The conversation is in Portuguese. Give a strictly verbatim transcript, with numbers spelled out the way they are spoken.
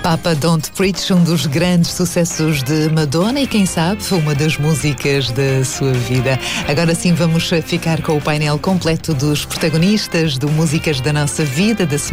Papa Don't Preach, um dos grandes sucessos de Madonna e, quem sabe, uma das músicas da sua vida. Agora sim vamos ficar com o painel completo dos protagonistas do Músicas da Nossa Vida da semana.